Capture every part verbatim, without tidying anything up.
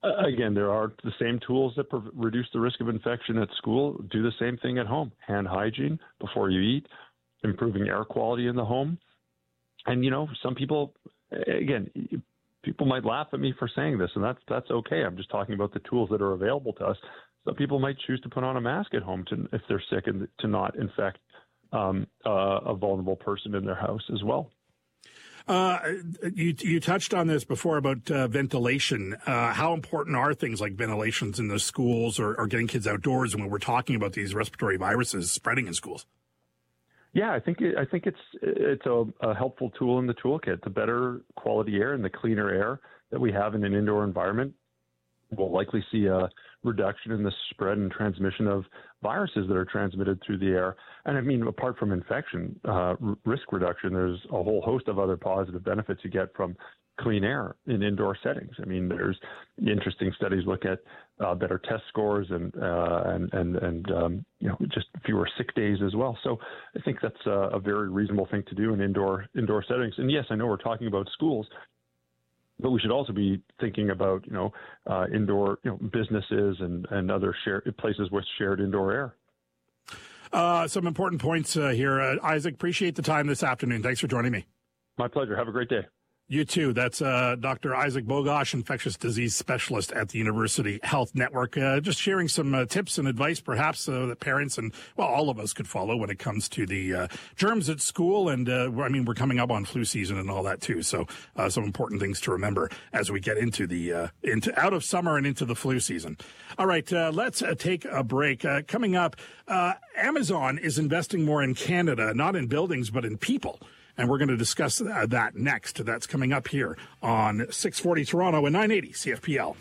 Uh, again, there are the same tools that pre- reduce the risk of infection at school. Do the same thing at home. Hand hygiene before you eat, improving air quality in the home. And, you know, some people, again, people might laugh at me for saying this, and that's that's okay. I'm just talking about the tools that are available to us. Some people might choose to put on a mask at home to, if they're sick and to not infect um, uh, a vulnerable person in their house as well. Uh, you, you touched on this before about uh, ventilation. Uh, how important are things like ventilations in the schools or, or getting kids outdoors when we're talking about these respiratory viruses spreading in schools? Yeah, I think it, I think it's it's a, a helpful tool in the toolkit. The better quality air and the cleaner air that we have in an indoor environment, we'll likely see a reduction in the spread and transmission of viruses that are transmitted through the air. And I mean, apart from infection, uh, r- risk reduction, there's a whole host of other positive benefits you get from clean air in indoor settings. I mean, there's interesting studies look at uh, better test scores and uh, and and and um, you know, just fewer sick days as well. So I think that's a, a very reasonable thing to do in indoor indoor settings. And yes, I know we're talking about schools, but we should also be thinking about, you know, uh, indoor, you know, businesses and, and other share, places with shared indoor air. Uh, some important points uh, here. Uh, Isaac, appreciate the time this afternoon. Thanks for joining me. My pleasure. Have a great day. You too. That's uh, Doctor Isaac Bogosh, infectious disease specialist at the University Health Network. Uh, just sharing some uh, tips and advice, perhaps, uh, that parents and, well, all of us could follow when it comes to the uh, germs at school. And, uh, I mean, we're coming up on flu season and all that, too. So uh, some important things to remember as we get into the uh, into out of summer and into the flu season. All right, uh, let's uh, take a break. Uh, coming up, uh, Amazon is investing more in Canada, not in buildings, but in people. And we're going to discuss that next. That's coming up here on six forty Toronto and nine eighty C F P L.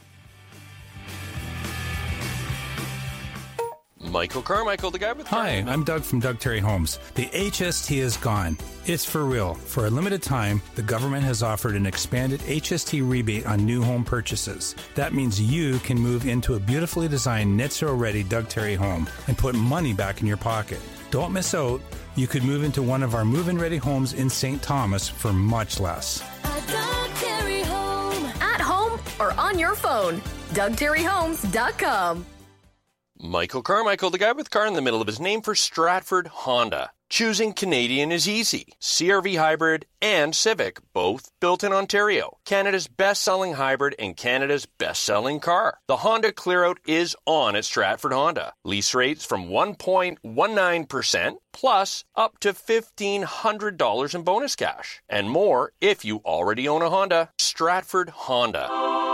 Michael Carmichael, the guy with... Hi, I'm Doug from Doug Terry Homes. The H S T is gone. It's for real. For a limited time, the government has offered an expanded H S T rebate on new home purchases. That means you can move into a beautifully designed net zero ready Doug Terry home and put money back in your pocket. Don't miss out. You could move into one of our move-in ready homes in Saint Thomas for much less. A Doug Terry home. At home or on your phone. Doug Terry Homes dot com. Michael Carmichael, the guy with car in the middle of his name, for Stratford Honda. Choosing Canadian is easy. C R V Hybrid and Civic, both built in Ontario. Canada's best-selling hybrid and Canada's best-selling car. The Honda Clearout is on at Stratford Honda. Lease rates from one point one nine percent plus up to fifteen hundred dollars in bonus cash. And more if you already own a Honda. Stratford Honda.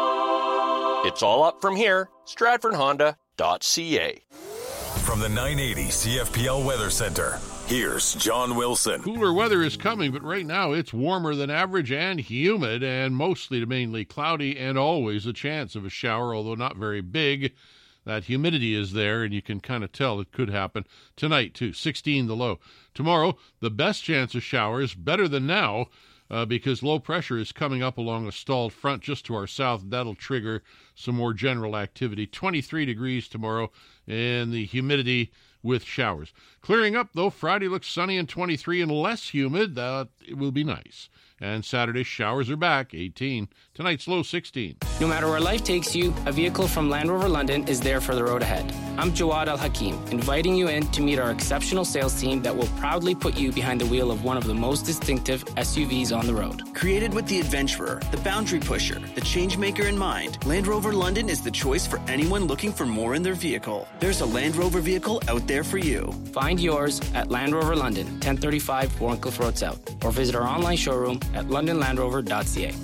It's all up from here. Stratford Honda dot C A. From the nine eighty C F P L Weather Center, here's John Wilson. Cooler weather is coming, but right now it's warmer than average and humid and mostly to mainly cloudy and always a chance of a shower, although not very big. That humidity is there, and you can kind of tell it could happen tonight, too. sixteen the low. Tomorrow, the best chance of showers, better than now, uh, because low pressure is coming up along a stalled front just to our south. That'll trigger some more general activity. twenty-three degrees tomorrow, and the humidity with showers. Clearing up, though. Friday looks sunny and twenty-three and less humid. That it will be nice. And Saturday, showers are back, eighteen. Tonight's low, sixteen. No matter where life takes you, a vehicle from Land Rover London is there for the road ahead. I'm Jawad Al-Hakim, inviting you in to meet our exceptional sales team that will proudly put you behind the wheel of one of the most distinctive S U Vs on the road. Created with the adventurer, the boundary pusher, the change maker in mind, Land Rover London is the choice for anyone looking for more in their vehicle. There's a Land Rover vehicle out there for you. Find yours at Land Rover London, ten thirty-five Warncliffe Road South, or visit our online showroom at london land rover dot c a.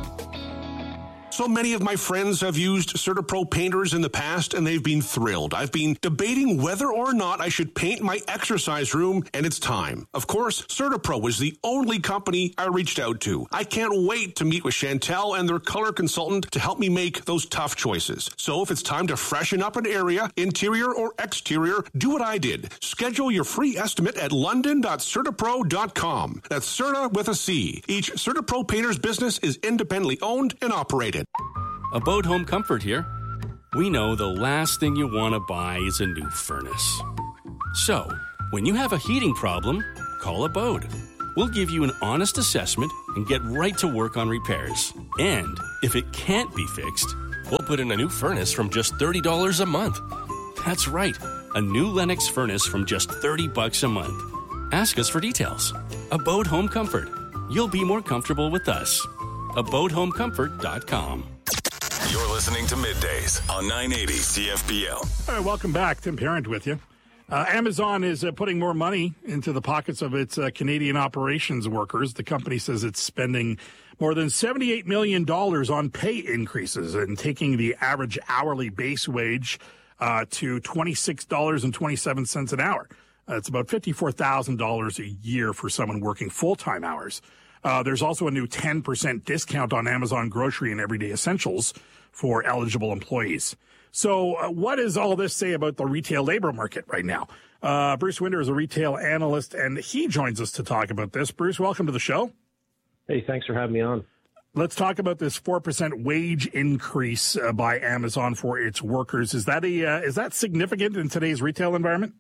So many of my friends have used CertaPro painters in the past, and they've been thrilled. I've been debating whether or not I should paint my exercise room, and it's time. Of course, CertaPro was the only company I reached out to. I can't wait to meet with Chantel and their color consultant to help me make those tough choices. So if it's time to freshen up an area, interior or exterior, do what I did. Schedule your free estimate at london dot certapro dot com. That's Certa with a C. Each CertaPro painter's business is independently owned and operated. Abode Home Comfort here. We know the last thing you want to buy is a new furnace. So, when you have a heating problem, call Abode. We'll give you an honest assessment and get right to work on repairs. And if it can't be fixed, We'll put in a new furnace from just thirty dollars a month. That's right, a new Lennox furnace from just thirty bucks a month. Ask us for details. Abode Home Comfort. You'll be more comfortable with us. abode home comfort dot com. You're listening to Middays on nine eighty C F P L. All right, welcome back. Tim Parent with you. Uh, Amazon is uh, putting more money into the pockets of its uh, Canadian operations workers. The company says it's spending more than seventy-eight million dollars on pay increases and taking the average hourly base wage uh, to twenty-six dollars and twenty-seven cents an hour. Uh, it's about fifty-four thousand dollars a year for someone working full-time hours. Uh, there's also a new ten percent discount on Amazon grocery and everyday essentials for eligible employees. So uh, what does all this say about the retail labor market right now? Uh, Bruce Winder is a retail analyst, and he joins us to talk about this. Bruce, welcome to the show. Hey, thanks for having me on. Let's talk about this four percent wage increase uh, by Amazon for its workers. Is that a uh, is that significant in today's retail environment?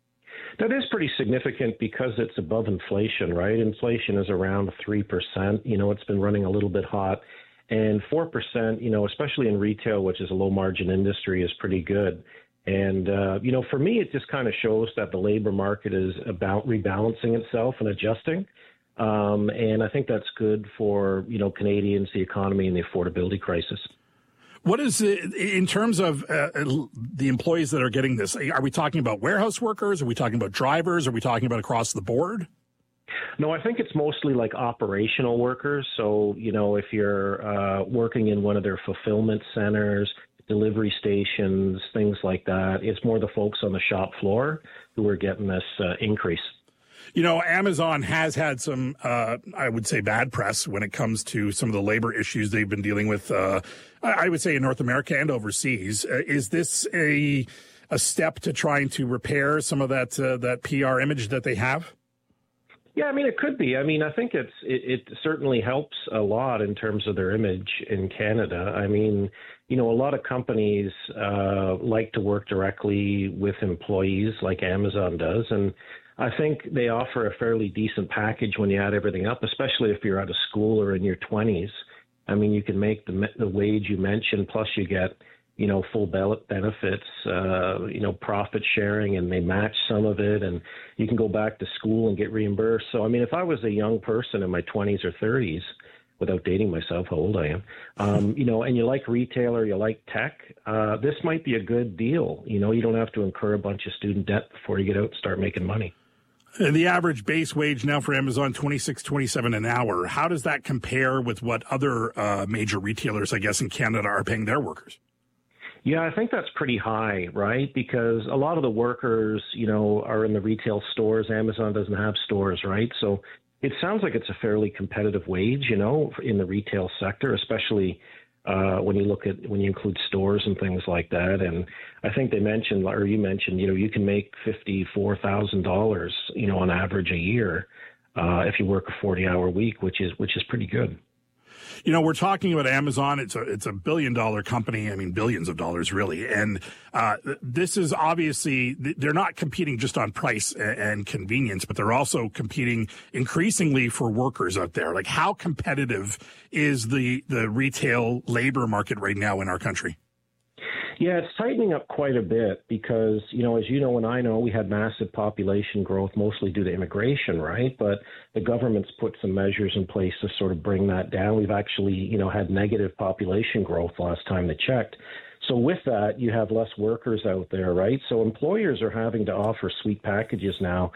That is pretty significant because it's above inflation, right? Inflation is around three percent. You know, it's been running a little bit hot. And four percent, you know, especially in retail, which is a low-margin industry, is pretty good. And, uh, you know, for me, it just kind of shows that the labor market is about rebalancing itself and adjusting. Um, and I think that's good for, you know, Canadians, the economy, and the affordability crisis. What is it, in terms of uh, the employees that are getting this? Are we talking about warehouse workers? Are we talking about drivers? Are we talking about across the board? No, I think it's mostly like operational workers. So, you know, if you're uh, working in one of their fulfillment centers, delivery stations, things like that, it's more the folks on the shop floor who are getting this uh, increase. You know, Amazon has had some, uh, I would say, bad press when it comes to some of the labor issues they've been dealing with, uh, I would say, in North America and overseas. Uh, is this a a step to trying to repair some of that uh, that P R image that they have? Yeah, I mean, it could be. I mean, I think it's it, it certainly helps a lot in terms of their image in Canada. I mean, you know, a lot of companies uh, like to work directly with employees like Amazon does. And I think they offer a fairly decent package when you add everything up, especially if you're out of school or in your twenties. I mean, you can make the, the wage you mentioned, plus you get, you know, full benefits, uh, you know, profit sharing, and they match some of it, and you can go back to school and get reimbursed. So, I mean, if I was a young person in my twenties or thirties, without dating myself, how old I am, um, you know, and you like retail or you like tech, uh, this might be a good deal. You know, you don't have to incur a bunch of student debt before you get out and start making money. And the average base wage now for Amazon, twenty-six dollars and twenty-seven cents an hour. How does that compare with what other uh, major retailers, I guess, in Canada are paying their workers? Yeah, I think that's pretty high, right? Because a lot of the workers, you know, are in the retail stores. Amazon doesn't have stores, right? So it sounds like it's a fairly competitive wage, you know, in the retail sector, especially uh, when you look at when you include stores and things like that. And I think they mentioned, or you mentioned, you know, you can make fifty-four thousand dollars, you know, on average a year uh, if you work a forty-hour week, which is which is pretty good. You know, we're talking about Amazon. It's a it's a billion dollar company. I mean, billions of dollars, really. And uh, this is obviously, they're not competing just on price and convenience, but they're also competing increasingly for workers out there. Like, how competitive is the, the retail labor market right now in our country? Yeah, it's tightening up quite a bit because, you know, as you know and I know, we had massive population growth, mostly due to immigration, right? But the government's put some measures in place to sort of bring that down. We've actually, you know, had negative population growth last time they checked. So with that, you have less workers out there, right? So employers are having to offer sweet packages now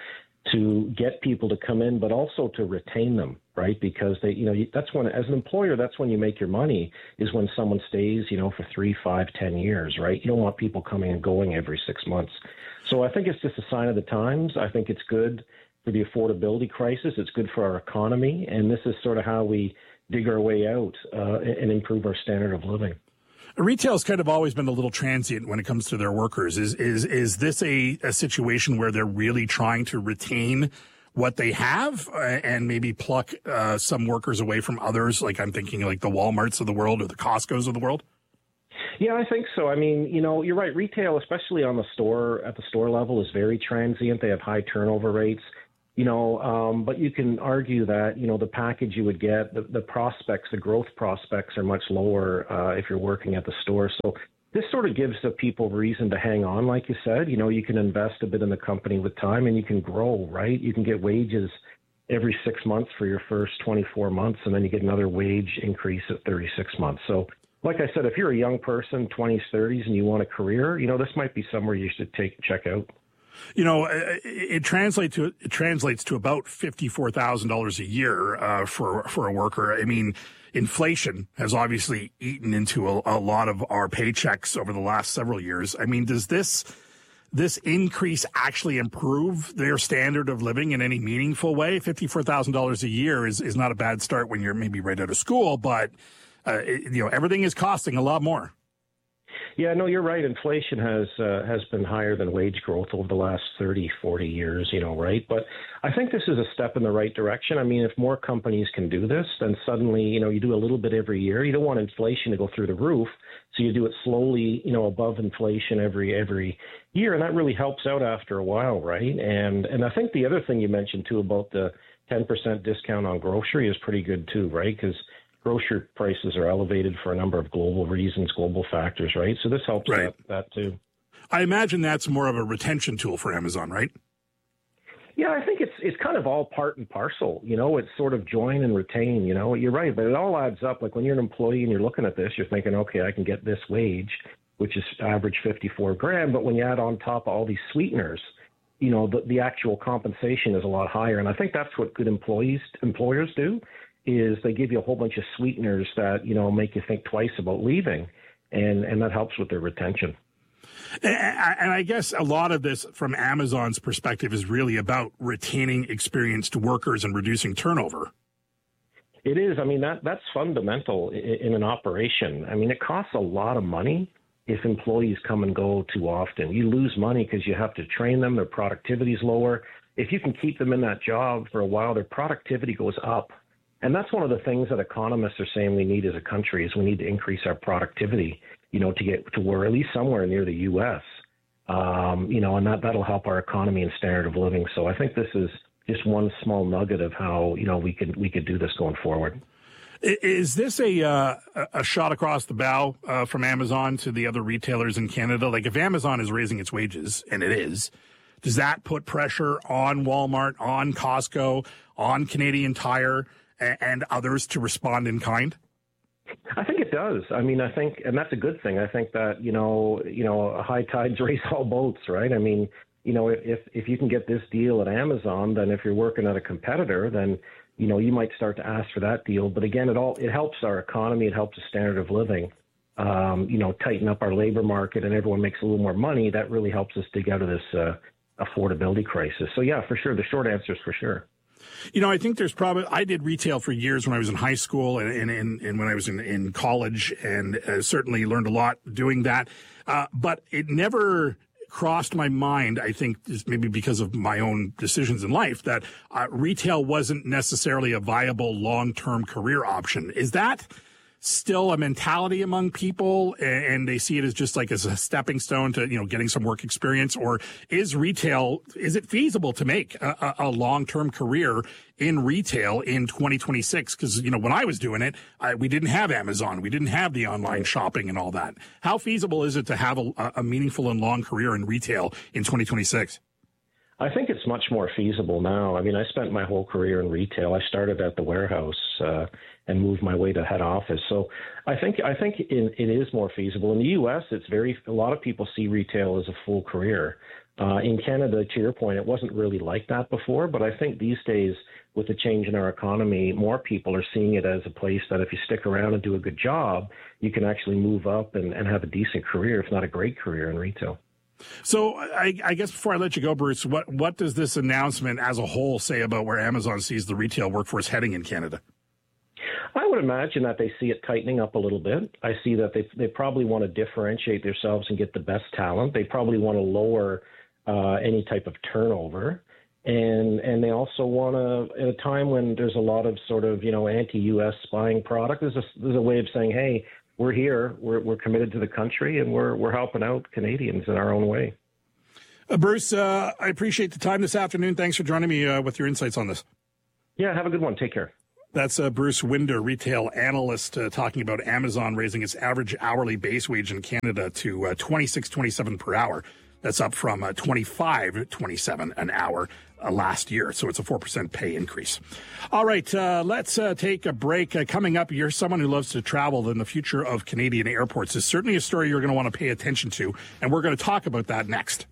to get people to come in, but also to retain them, right? Because they, you know, that's when, as an employer, that's when you make your money, is when someone stays, you know, for three, five, ten years, right? You don't want people coming and going every six months. So I think it's just a sign of the times. I think it's good for the affordability crisis. It's good for our economy. And this is sort of how we dig our way out uh, and improve our standard of living. Retail's kind of always been a little transient when it comes to their workers. Is is is this a, a situation where they're really trying to retain what they have and maybe pluck uh, some workers away from others? Like, I'm thinking like the Walmarts of the world or the Costcos of the world. Yeah, I think so. I mean, you know, you're right. Retail, especially on the store, at the store level, is very transient. They have high turnover rates. You know, um, but you can argue that, you know, the package you would get, the, the prospects, the growth prospects are much lower uh, if you're working at the store. So this sort of gives the people reason to hang on, like you said. You know, you can invest a bit in the company with time and you can grow, right? You can get wages every six months for your first twenty-four months, and then you get another wage increase at thirty-six months. So like I said, if you're a young person, twenties, thirties, and you want a career, you know, this might be somewhere you should take check out. You know, it, it translates to it translates to about fifty-four thousand dollars a year uh, for for a worker. I mean, inflation has obviously eaten into a, a lot of our paychecks over the last several years. I mean, does this this increase actually improve their standard of living in any meaningful way? fifty-four thousand dollars a year is is not a bad start when you're maybe right out of school, but uh, it, you know, everything is costing a lot more. Yeah, no, you're right. Inflation has uh, has been higher than wage growth over the last thirty, forty years, you know, right? But I think this is a step in the right direction. I mean, if more companies can do this, then suddenly, you know, you do a little bit every year. You don't want inflation to go through the roof, so you do it slowly, you know, above inflation every every year, and that really helps out after a while, right? And and I think the other thing you mentioned, too, about the ten percent discount on grocery is pretty good, too, right? Because grocery prices are elevated for a number of global reasons, global factors, right? So this helps right. that, that too. I imagine that's more of a retention tool for Amazon, right? Yeah, I think it's it's kind of all part and parcel. You know, it's sort of join and retain, you know. You're right, but it all adds up. Like when you're an employee and you're looking at this, you're thinking, okay, I can get this wage, which is average fifty-four grand. But when you add on top all these sweeteners, you know, the, the actual compensation is a lot higher. And I think that's what good employees employers do. Is they give you a whole bunch of sweeteners that, you know, make you think twice about leaving, and, and that helps with their retention. And, and I guess a lot of this from Amazon's perspective is really about retaining experienced workers and reducing turnover. It is. I mean, that that's fundamental in, in an operation. I mean, it costs a lot of money if employees come and go too often. You lose money because you have to train them. Their productivity is lower. If you can keep them in that job for a while, their productivity goes up. And that's one of the things that economists are saying we need as a country is we need to increase our productivity, you know, to get to where at least somewhere near the U S, um, you know, and that, that'll help our economy and standard of living. So I think this is just one small nugget of how, you know, we could we could do this going forward. Is this a uh, a shot across the bow uh, from Amazon to the other retailers in Canada? Like if Amazon is raising its wages, and it is, does that put pressure on Walmart, on Costco, on Canadian Tire, and others to respond in kind? I think it does. I mean, I think, and that's a good thing. I think that, you know, you know, high tides raise all boats, right? I mean, you know, if if you can get this deal at Amazon, then if you're working at a competitor, then, you know, you might start to ask for that deal. But again, it all it helps our economy. It helps the standard of living. Um, you know, tighten up our labor market, and everyone makes a little more money. That really helps us dig out of this uh, affordability crisis. So yeah, for sure. The short answer is for sure. You know, I think there's probably, I did retail for years when I was in high school and, and, and, and when I was in, in college, and uh, certainly learned a lot doing that. Uh, but it never crossed my mind, I think maybe because of my own decisions in life, that uh, retail wasn't necessarily a viable long-term career option. Is that still a mentality among people, and they see it as just like as a stepping stone to, you know, getting some work experience? Or is retail, is it feasible to make a, a long-term career in retail in twenty twenty-six? Because, you know, when I was doing it, I, we didn't have Amazon. We didn't have the online shopping and all that. How feasible is it to have a, a meaningful and long career in retail in twenty twenty-six? I think it's much more feasible now. I mean, I spent my whole career in retail. I started at the warehouse uh, and moved my way to head office. So I think I think it, it is more feasible. In the U S, it's very a lot of people see retail as a full career. Uh, in Canada, to your point, it wasn't really like that before. But I think these days, with the change in our economy, more people are seeing it as a place that if you stick around and do a good job, you can actually move up and, and have a decent career, if not a great career in retail. So I, I guess before I let you go, Bruce, what, what does this announcement as a whole say about where Amazon sees the retail workforce heading in Canada? I would imagine that they see it tightening up a little bit. I see that they they probably want to differentiate themselves and get the best talent. They probably want to lower uh, any type of turnover. And and they also want to, at a time when there's a lot of sort of, you know, anti-U S spying product, there's a, there's a way of saying, hey, we're here, we're we're committed to the country, and we're we're helping out Canadians in our own way. Uh, Bruce, uh, I appreciate the time this afternoon. Thanks for joining me uh, with your insights on this. Yeah, have a good one. Take care. That's uh, Bruce Winder, retail analyst, uh, talking about Amazon raising its average hourly base wage in Canada to uh, twenty-six twenty-seven per hour. That's up from uh, twenty-five twenty-seven an hour uh, last year. So it's a four percent pay increase. All right, uh, let's uh, take a break. Uh, coming up, you're someone who loves to travel, then the future of Canadian airports is certainly a story you're going to want to pay attention to, and we're going to talk about that next.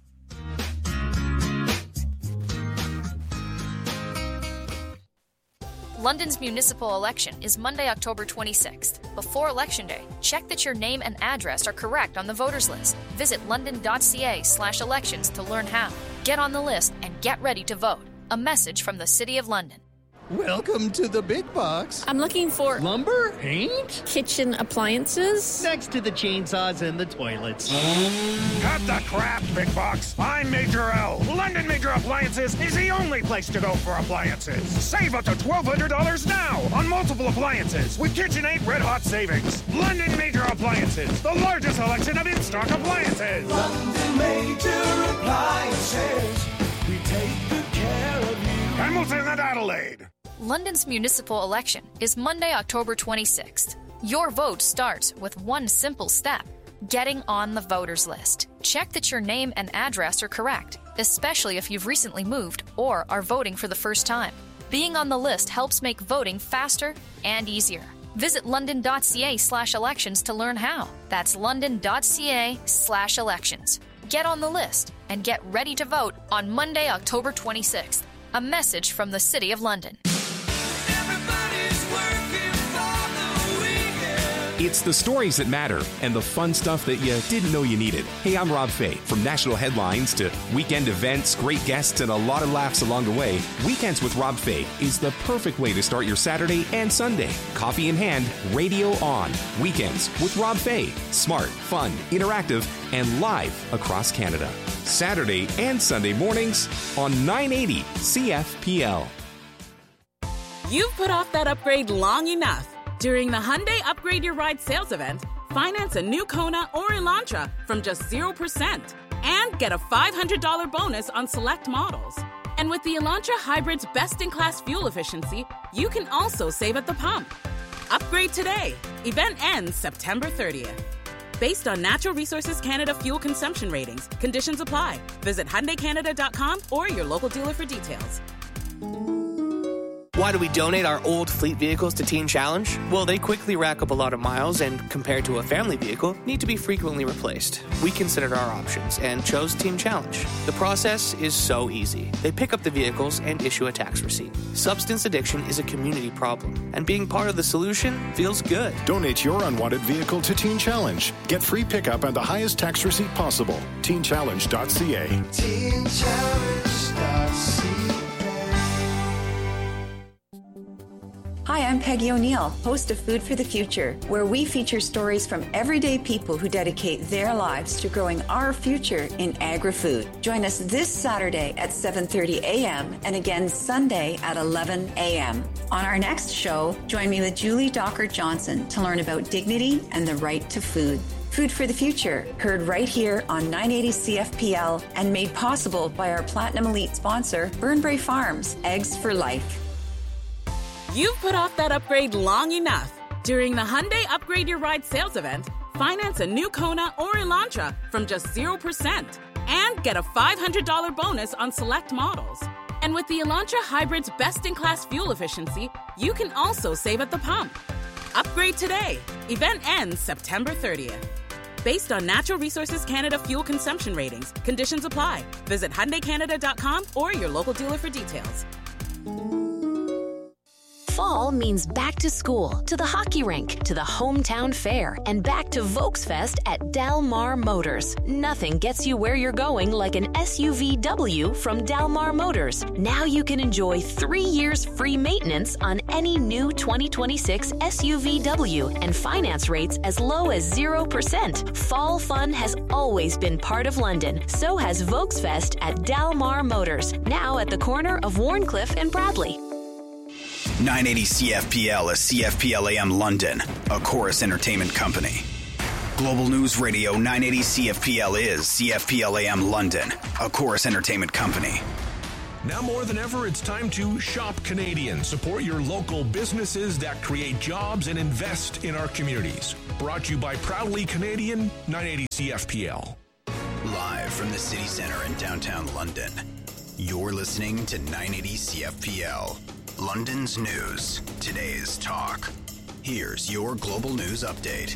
London's municipal election is Monday, October twenty-sixth. Before Election Day, check that your name and address are correct on the voters list. Visit london.ca slash elections to learn how. Get on the list and get ready to vote. A message from the City of London. Welcome to the big box. I'm looking for lumber, paint, kitchen appliances. Next to the chainsaws and the toilets. Cut the crap, big box. I'm Major L. London Major Appliances is the only place to go for appliances. Save up to twelve hundred dollars now on multiple appliances with KitchenAid Red Hot savings. London Major Appliances, the largest selection of in-stock appliances. London Major Appliances, we take good care of you. Hamilton and Adelaide. London's municipal election is Monday, October twenty-sixth. Your vote starts with one simple step: getting on the voters list. Check that your name and address are correct, especially if you've recently moved or are voting for the first time. Being on the list helps make voting faster and easier. Visit london.ca slash elections to learn how. That's london.ca slash elections. Get on the list and get ready to vote on Monday, October twenty-sixth. A message from the City of London. It's the stories that matter and the fun stuff that you didn't know you needed. Hey, I'm Rob Fay. From national headlines to weekend events, great guests, and a lot of laughs along the way, Weekends with Rob Fay is the perfect way to start your Saturday and Sunday. Coffee in hand, radio on. Weekends with Rob Fay. Smart, fun, interactive, and live across Canada. Saturday and Sunday mornings on nine eighty C F P L. You've put off that upgrade long enough. During the Hyundai Upgrade Your Ride sales event, finance a new Kona or Elantra from just zero percent and get a five hundred dollars bonus on select models. And with the Elantra Hybrid's best-in-class fuel efficiency, you can also save at the pump. Upgrade today. Event ends September thirtieth. Based on Natural Resources Canada fuel consumption ratings, conditions apply. Visit Hyundai Canada dot com or your local dealer for details. Why do we donate our old fleet vehicles to Teen Challenge? Well, they quickly rack up a lot of miles and, compared to a family vehicle, need to be frequently replaced. We considered our options and chose Teen Challenge. The process is so easy. They pick up the vehicles and issue a tax receipt. Substance addiction is a community problem, and being part of the solution feels good. Donate your unwanted vehicle to Teen Challenge. Get free pickup and the highest tax receipt possible. teen challenge dot c a. teen challenge dot c a. Hi, I'm Peggy O'Neill, host of Food for the Future, where we feature stories from everyday people who dedicate their lives to growing our future in agri-food. Join us this Saturday at seven thirty a.m. and again Sunday at eleven a.m. On our next show, join me with Julie Dockert-Johnson to learn about dignity and the right to food. Food for the Future, heard right here on nine eighty C F P L and made possible by our Platinum Elite sponsor, Burnbrae Farms, Eggs for Life. You've put off that upgrade long enough. During the Hyundai Upgrade Your Ride sales event, finance a new Kona or Elantra from just zero percent and get a five hundred dollars bonus on select models. And with the Elantra Hybrid's best-in-class fuel efficiency, you can also save at the pump. Upgrade today. Event ends September thirtieth. Based on Natural Resources Canada fuel consumption ratings, conditions apply. Visit Hyundai Canada dot com or your local dealer for details. Fall means back to school, to the hockey rink, to the hometown fair, and back to Volksfest at Del Mar Motors. Nothing gets you where you're going like an S U V W from Del Mar Motors. Now you can enjoy three years free maintenance on any new twenty twenty-six S U V W and finance rates as low as zero percent. Fall fun has always been part of London. So has Volksfest at Del Mar Motors, now at the corner of Warncliffe and Bradley. nine eighty C F P L is C F P L A M London, a Chorus Entertainment company. Global News Radio nine eighty C F P L is C F P L A M London, a Chorus Entertainment company. Now more than ever, it's time to shop Canadian. Support your local businesses that create jobs and invest in our communities. Brought to you by Proudly Canadian, nine eighty C F P L. Live from the city centre in downtown London, you're listening to nine eighty C F P L. London's news, today's talk. Here's your Global News Update.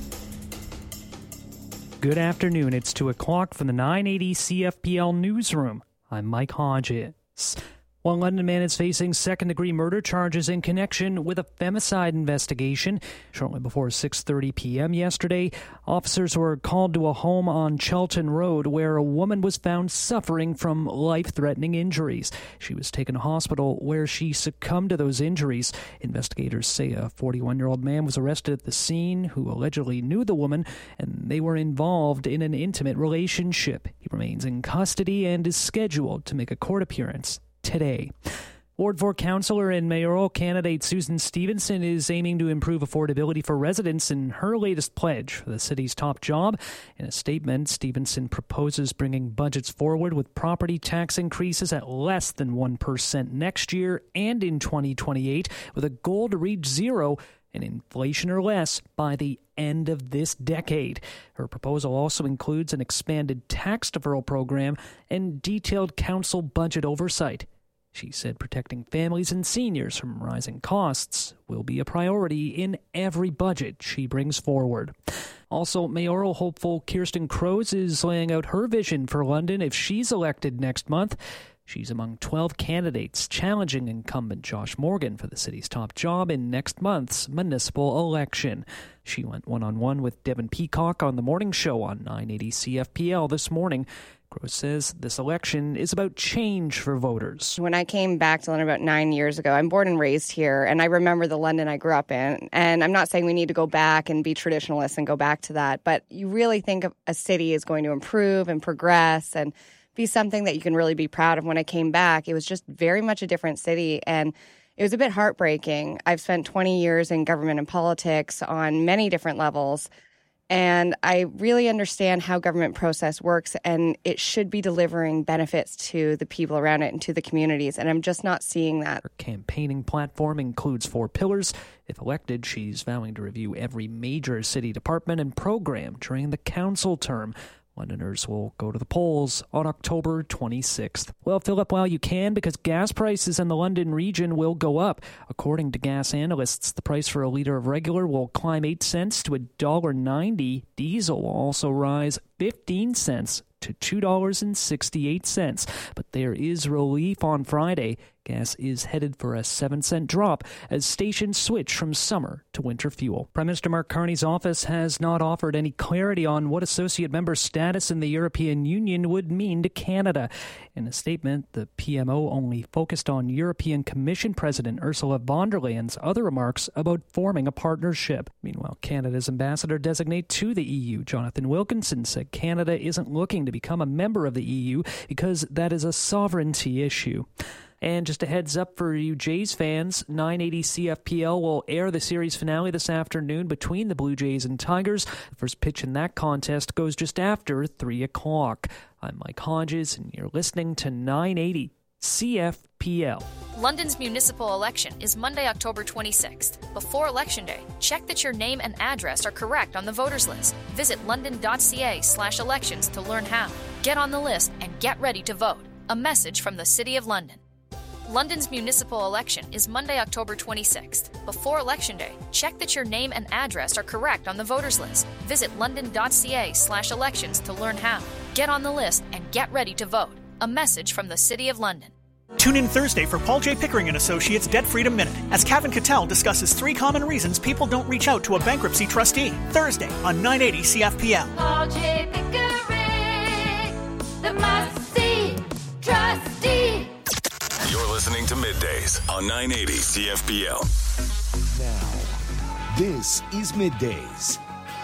Good afternoon. It's two o'clock from the nine eighty C F P L newsroom. I'm Mike Hodges. One London man is facing second-degree murder charges in connection with a femicide investigation. Shortly before six thirty p.m. yesterday, officers were called to a home on Chelton Road where a woman was found suffering from life-threatening injuries. She was taken to hospital where she succumbed to those injuries. Investigators say a forty-one-year-old man was arrested at the scene who allegedly knew the woman, and they were involved in an intimate relationship. He remains in custody and is scheduled to make a court appearance today. Ward four councillor and mayoral candidate Susan Stevenson is aiming to improve affordability for residents in her latest pledge for the city's top job. In a statement, Stevenson proposes bringing budgets forward with property tax increases at less than one percent next year and in twenty twenty-eight, with a goal to reach zero and inflation or less by the end of this decade. Her proposal also includes an expanded tax deferral program and detailed council budget oversight. She said protecting families and seniors from rising costs will be a priority in every budget she brings forward. Also, mayoral hopeful Kirsten Crows is laying out her vision for London if she's elected next month. She's among twelve candidates challenging incumbent Josh Morgan for the city's top job in next month's municipal election. She went one-on-one with Devin Peacock on the morning show on nine eighty C F P L this morning. Gross says this election is about change for voters. When I came back to London about nine years ago, I'm born and raised here, and I remember the London I grew up in. And I'm not saying we need to go back and be traditionalists and go back to that, but you really think of a city is going to improve and progress and be something that you can really be proud of. When I came back, it was just very much a different city, and it was a bit heartbreaking. I've spent twenty years in government and politics on many different levels, and I really understand how government process works, and it should be delivering benefits to the people around it and to the communities, and I'm just not seeing that. Her campaigning platform includes four pillars. If elected, she's vowing to review every major city department and program during the council term. Londoners will go to the polls on October twenty-sixth. Well, fill up while you can, because gas prices in the London region will go up. According to gas analysts, the price for a litre of regular will climb eight cents to one dollar ninety. Diesel will also rise fifteen cents to two dollars and sixty-eight cents. But there is relief on Friday. Gas is headed for a seven cent drop as stations switch from summer to winter fuel. Prime Minister Mark Carney's office has not offered any clarity on what associate member status in the European Union would mean to Canada. In a statement, the P M O only focused on European Commission President Ursula von der Leyen's other remarks about forming a partnership. Meanwhile, Canada's ambassador-designate to the E U, Jonathan Wilkinson, said Canada isn't looking to become a member of the E U because that is a sovereignty issue. And just a heads up for you Jays fans, nine eighty C F P L will air the series finale this afternoon between the Blue Jays and Tigers. The first pitch in that contest goes just after three o'clock. I'm Mike Hodges, and you're listening to nine eighty C F P L. London's municipal election is Monday, October twenty-sixth. Before Election Day, check that your name and address are correct on the voters list. Visit london.ca slash elections to learn how. Get on the list and get ready to vote. A message from the City of London. London's municipal election is Monday, October twenty-sixth. Before Election Day, check that your name and address are correct on the voters list. Visit london.ca slash elections to learn how. Get on the list and get ready to vote. A message from the City of London. Tune in Thursday for Paul J. Pickering and Associates Debt Freedom Minute as Kevin Cattell discusses three common reasons people don't reach out to a bankruptcy trustee. Thursday on nine eighty C F P L. Paul J. Pickering, the must-see trustee. You're listening to Middays on nine eighty C F P L. Now, this is Middays.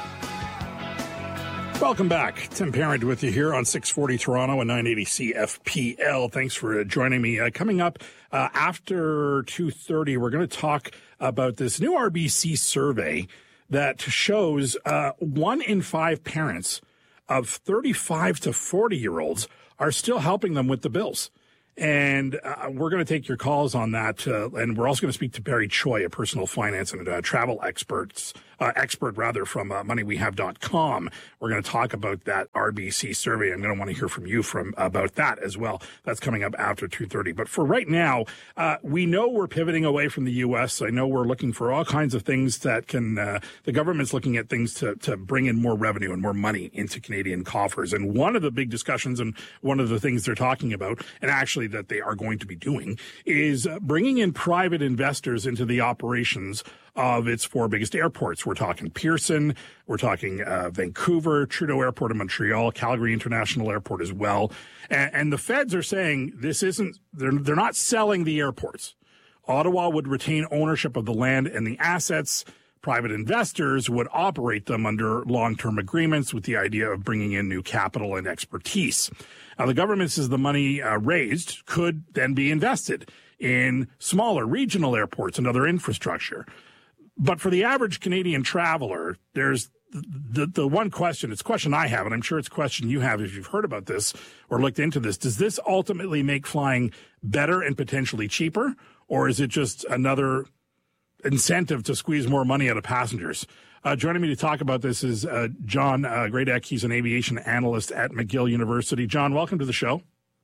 Welcome back. Tim Parent with you here on six forty Toronto and nine eighty C F P L. Thanks for joining me. Uh, coming up uh, after two thirty, we're going to talk about this new R B C survey that shows uh, one in five parents of thirty-five to forty-year-olds are still helping them with the bills. And uh, we're going to take your calls on that. Uh, and we're also going to speak to Barry Choi, a personal finance and uh, travel experts, uh, expert rather from uh, money we have dot com. We're going to talk about that R B C survey. I'm going to want to hear from you from about that as well. That's coming up after two thirty. But for right now, uh, we know we're pivoting away from the U S. I know we're looking for all kinds of things that can, uh, the government's looking at things to, to bring in more revenue and more money into Canadian coffers. And one of the big discussions and one of the things they're talking about, and actually that they are going to be doing, is uh, bringing in private investors into the operations of its four biggest airports. We're talking Pearson, we're talking uh, Vancouver, Trudeau Airport in Montreal, Calgary International Airport as well. And, and the feds are saying this isn't, they're, they're not selling the airports. Ottawa would retain ownership of the land and the assets. Private investors would operate them under long-term agreements with the idea of bringing in new capital and expertise. Now, the government says the money uh, raised could then be invested in smaller regional airports and other infrastructure. But for the average Canadian traveler, there's the, the one question, it's a question I have, and I'm sure it's a question you have if you've heard about this or looked into this. Does this ultimately make flying better and potentially cheaper, or is it just another incentive to squeeze more money out of passengers? Uh, joining me to talk about this is uh, John uh, Gradek. He's an aviation analyst at McGill University. John, welcome to the show.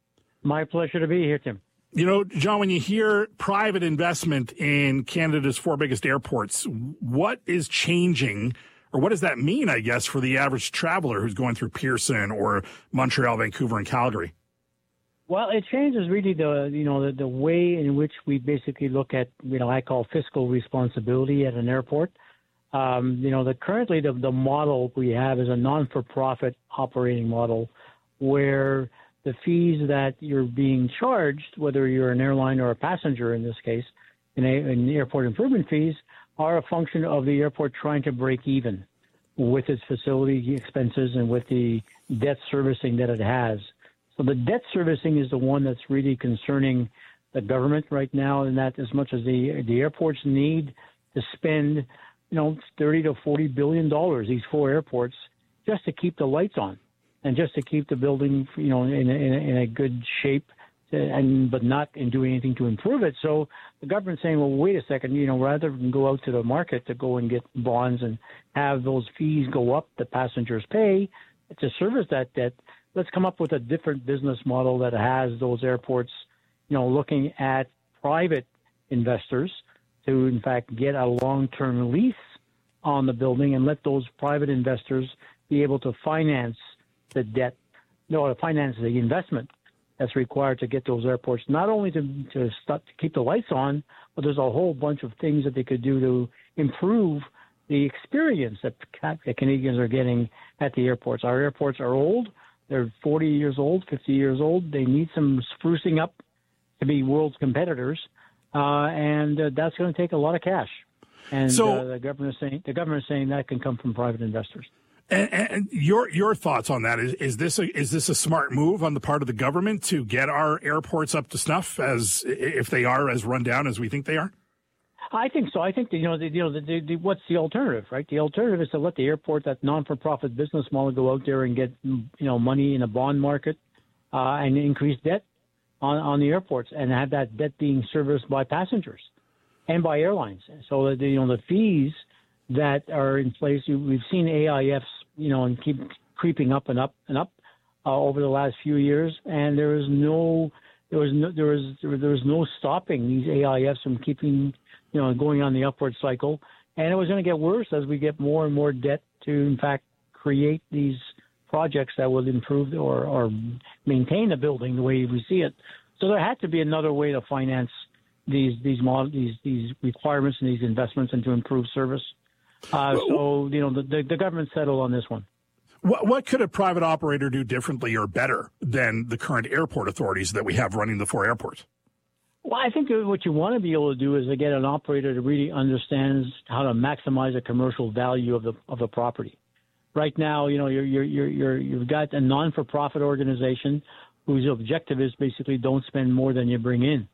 My pleasure to be here, Tim. You know, John, when you hear private investment in Canada's four biggest airports, what is changing, or what does that mean, I guess, for the average traveler who's going through Pearson or Montreal, Vancouver, and Calgary? Well, it changes really the, you know, the, the way in which we basically look at, you know, I call fiscal responsibility at an airport. Um, you know, the currently the, the model we have is a non-for-profit operating model where the fees that you're being charged, whether you're an airline or a passenger in this case, in, a, in airport improvement fees, are a function of the airport trying to break even with its facility expenses and with the debt servicing that it has. So the debt servicing is the one that's really concerning the government right now, and that as much as the the airports need to spend, you know, thirty to forty billion dollars, these four airports, just to keep the lights on and just to keep the building, you know, in a, in a, in a good shape, to, and but not in doing anything to improve it. So the government's saying, well, wait a second, you know, rather than go out to the market to go and get bonds and have those fees go up that passengers pay to service that debt, let's come up with a different business model that has those airports, you know, looking at private investors to, in fact, get a long-term lease on the building and let those private investors be able to finance the debt, no, finance the investment that's required to get those airports, not only to, to, stop, to keep the lights on, but there's a whole bunch of things that they could do to improve the experience that the Canadians are getting at the airports. Our airports are old. They're forty years old, fifty years old. They need some sprucing up to be world's competitors, uh, and uh, that's going to take a lot of cash. And so, uh, the government is saying the government is saying that can come from private investors. And, and your your thoughts on that? Is is this a, is this a smart move on the part of the government to get our airports up to snuff, as if they are as run down as we think they are? I think so. I think that, you know, the, you know, the, the, the, what's the alternative, right? The alternative is to let the airport, that non-for-profit business model, go out there and get, you know, money in a bond market uh, and increase debt on, on the airports, and have that debt being serviced by passengers and by airlines. So that, you know, the fees that are in place, we've seen A I Fs, you know, and keep creeping up and up and up uh, over the last few years, and there is no, there was no, there was there was no stopping these A I Fs from keeping, you know, going on the upward cycle. And it was going to get worse as we get more and more debt to, in fact, create these projects that will improve or, or maintain a building the way we see it. So there had to be another way to finance these these mod, these these requirements and these investments and to improve service. Uh, so, you know, the, the, the government settled on this one. What, what could a private operator do differently or better than the current airport authorities that we have running the four airports? Well, I think what you want to be able to do is to get an operator that really understands how to maximize the commercial value of the of the property. Right now, you know, you're you're you're, you're you've got a non-for-profit organization whose objective is basically don't spend more than you bring in.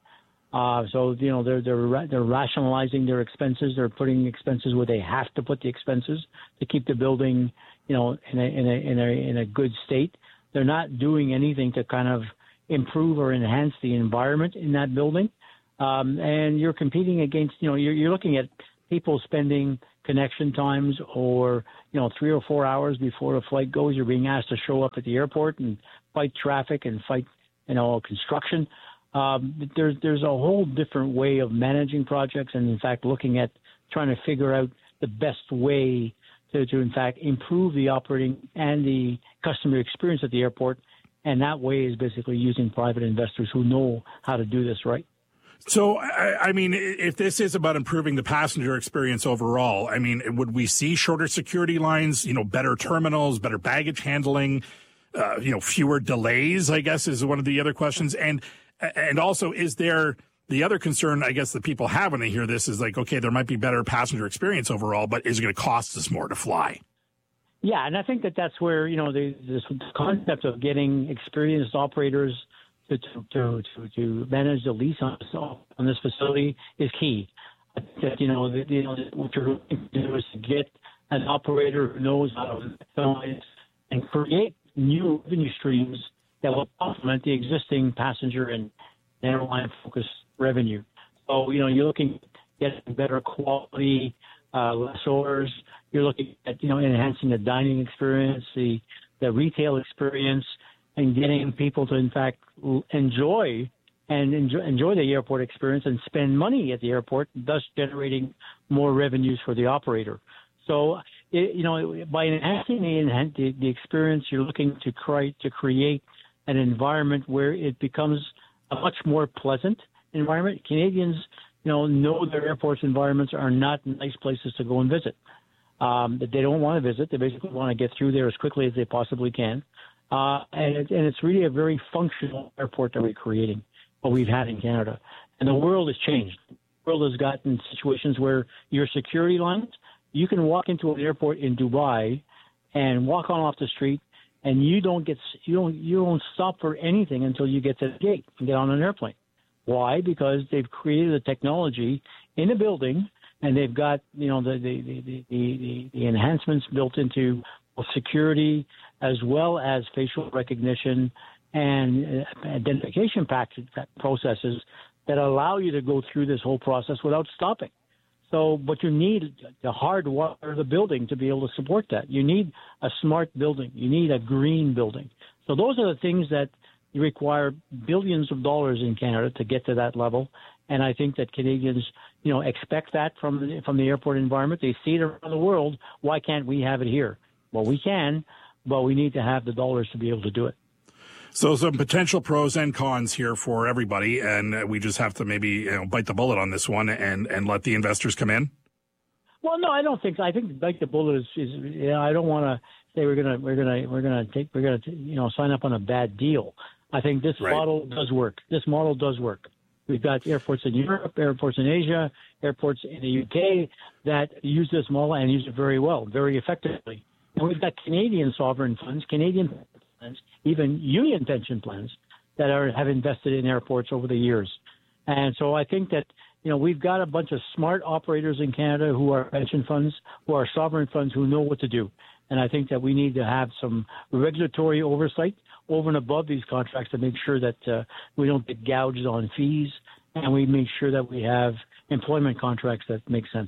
Uh, so, you know, they're, they're, they're rationalizing their expenses. They're putting expenses where they have to put the expenses to keep the building, you know, in a, in a, in a, in a good state. They're not doing anything to kind of improve or enhance the environment in that building. Um, and you're competing against, you know, you're, you're looking at people spending connection times or, you know, three or four hours before a flight goes. You're being asked to show up at the airport and fight traffic and fight, you know, construction. Um, there's there's a whole different way of managing projects and, in fact, looking at trying to figure out the best way to, to in fact, improve the operating and the customer experience at the airport. And that way is basically using private investors who know how to do this right. So, I, I mean, if this is about improving the passenger experience overall, I mean, would we see shorter security lines, you know, better terminals, better baggage handling, uh, you know, fewer delays, I guess, is one of the other questions. And And also, is there the other concern, I guess, that people have when they hear this is like, okay, there might be better passenger experience overall, but is it going to cost us more to fly? Yeah, and I think that that's where, you know, the, this concept of getting experienced operators to to, to, to manage the lease on, on this facility is key. I think that, you know, the, you know, what you're looking to do is to get an operator who knows how to maximize and create new revenue streams that will complement the existing passenger and airline-focused revenue. So, you know, you're looking at getting better quality uh, lessors. You're looking at, you know, enhancing the dining experience, the the retail experience, and getting people to, in fact, enjoy and enjoy, enjoy the airport experience and spend money at the airport, thus generating more revenues for the operator. So, it, you know, by enhancing the, the, the experience, you're looking to create to create an environment where it becomes a much more pleasant environment. Canadians, you know, know their airports environments are not nice places to go and visit. Um, that they don't want to visit. They basically want to get through there as quickly as they possibly can. Uh, and, it, and it's really a very functional airport that we're creating, what we've had in Canada. And the world has changed. The world has gotten situations where your security lines, you can walk into an airport in Dubai and walk on off the street, and you don't get you don't you don't stop for anything until you get to the gate and get on an airplane. Why? Because they've created a technology in a building, and they've got, you know, the the the the, the enhancements built into security as well as facial recognition and identification processes that allow you to go through this whole process without stopping. So, but you need the hardwire the building to be able to support that. You need a smart building. You need a green building. So those are the things that require billions of dollars in Canada to get to that level. And I think that Canadians, you know, expect that from the, from the airport environment. They see it around the world. Why can't we have it here? Well, we can, but we need to have the dollars to be able to do it. So some potential pros and cons here for everybody, and we just have to maybe, you know, bite the bullet on this one and, and let the investors come in? Well, no, I don't think so. I think bite the bullet is, is you know, I don't want to say we're gonna we're gonna we're gonna take we're gonna you know sign up on a bad deal. I think this right. model does work. This model does work. We've got airports in Europe, airports in Asia, airports in the U K that use this model and use it very well, very effectively. And we've got Canadian sovereign funds, Canadian plans, even union pension plans that are have invested in airports over the years. And so I think that, you know, we've got a bunch of smart operators in Canada who are pension funds, who are sovereign funds, who know what to do. And I think that we need to have some regulatory oversight over and above these contracts to make sure that uh, we don't get gouged on fees, and we make sure that we have employment contracts that make sense.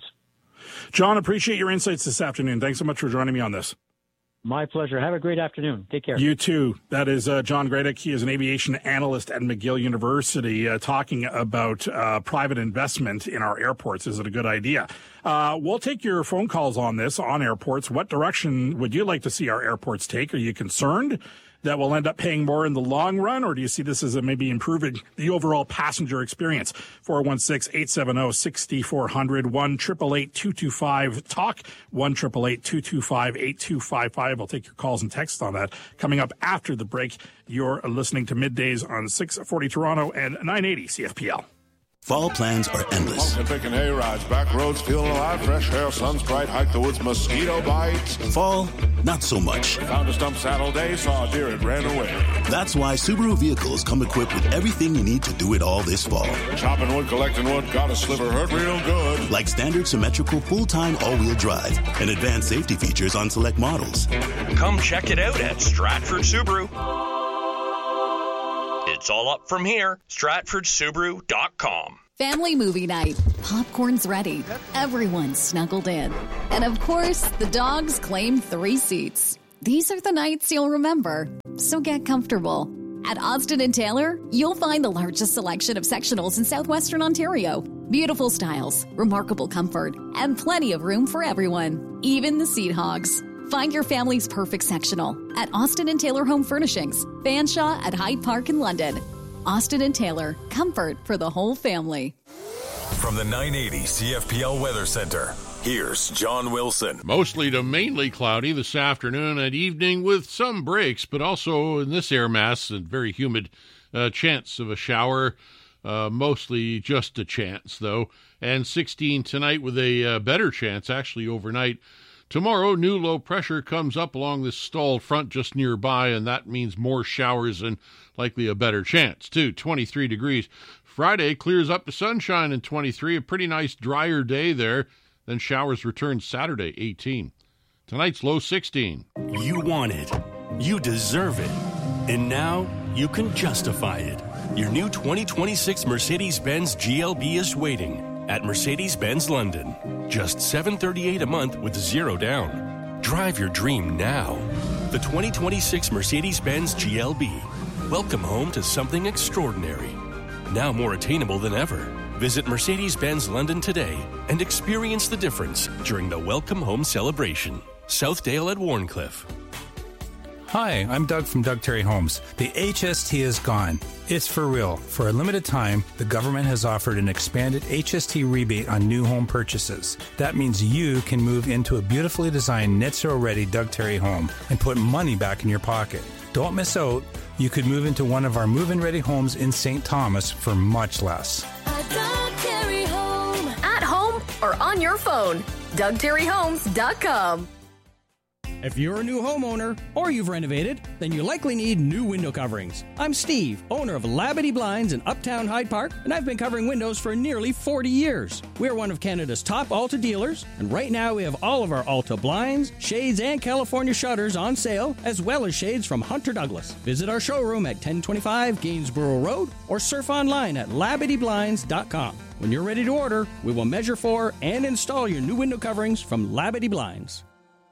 John, appreciate your insights this afternoon. Thanks so much for joining me on this. My pleasure. Have a great afternoon. Take care. You too. That is uh, John Gradick. He is an aviation analyst at McGill University, uh, talking about uh, private investment in our airports. Is it a good idea? Uh, we'll take your phone calls on this, on airports. What direction would you like to see our airports take? Are you concerned that we'll end up paying more in the long run, or do you see this as a maybe improving the overall passenger experience? four one six, eight seven zero, six four zero zero, one eight eight eight, two two five, talk, one eight eight eight, two two five, eight two five five. I'll take your calls and texts on that. Coming up after the break, you're listening to Middays on six forty Toronto and nine eighty C F P L. Fall plans are endless. Pumpkin picking hay rides, back roads feeling alive, fresh air, sun's bright, hike the woods, mosquito bites. Fall, not so much. Found a stump saddle day, saw a deer, it ran away. That's why Subaru vehicles come equipped with everything you need to do it all this fall. Chopping wood, collecting wood, got a sliver, hurt real good. Like standard symmetrical full-time all-wheel drive and advanced safety features on select models. Come check it out at Stratford Subaru. It's all up from here. Stratford Subaru dot com. Family movie night. Popcorn's ready. Everyone's snuggled in. And of course, the dogs claim three seats. These are the nights you'll remember. So get comfortable. At Austin and Taylor, you'll find the largest selection of sectionals in southwestern Ontario. Beautiful styles, remarkable comfort, and plenty of room for everyone, even the seat hogs. Find your family's perfect sectional at Austin and Taylor Home Furnishings, Fanshawe at Hyde Park in London. Austin and Taylor, comfort for the whole family. From the nine eighty C F P L Weather Center, here's John Wilson. Mostly to mainly cloudy this afternoon and evening with some breaks, but also in this air mass and very humid uh, chance of a shower. Uh, mostly just a chance, though. And sixteen tonight with a uh, better chance, actually, overnight. Tomorrow, new low pressure comes up along this stalled front just nearby, and that means more showers and likely a better chance, too. twenty-three degrees. Friday clears up to sunshine and twenty-three, a pretty nice drier day there. Then showers return Saturday, eighteen. Tonight's low, sixteen. You want it. You deserve it. And now you can justify it. Your new twenty twenty-six Mercedes-Benz G L B is waiting at Mercedes-Benz London. Just seven hundred thirty-eight dollars a month with zero down. Drive your dream now. The twenty twenty-six Mercedes-Benz G L B. Welcome home to something extraordinary. Now more attainable than ever. Visit Mercedes-Benz London today and experience the difference during the Welcome Home celebration. Southdale at Warncliffe. Hi, I'm Doug from Doug Terry Homes. The H S T is gone. It's for real. For a limited time, the government has offered an expanded H S T rebate on new home purchases. That means you can move into a beautifully designed net zero ready Doug Terry home and put money back in your pocket. Don't miss out. You could move into one of our move-in ready homes in Saint Thomas for much less. A Doug Terry home. At home or on your phone. Doug Terry Homes dot com. If you're a new homeowner or you've renovated, then you likely need new window coverings. I'm Steve, owner of Labadee Blinds in Uptown Hyde Park, and I've been covering windows for nearly forty years. We're one of Canada's top Alta dealers, and right now we have all of our Alta blinds, shades, and California shutters on sale, as well as shades from Hunter Douglas. Visit our showroom at ten twenty-five Gainsborough Road or surf online at Labadee Blinds dot com. When you're ready to order, we will measure for and install your new window coverings from Labadee Blinds.